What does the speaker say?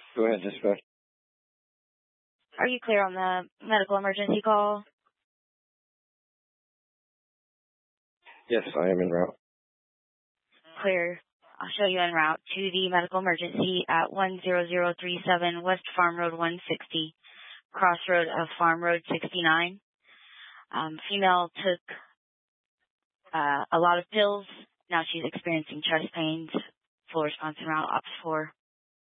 Go ahead, dispatch. Are you clear on the medical emergency call? Yes, I am en route. Clear. I'll show you en route to the medical emergency at 10037 West Farm Road 160, crossroad of Farm Road 69. Female took a lot of pills. Now she's experiencing chest pains. Full response en route, Ops 4.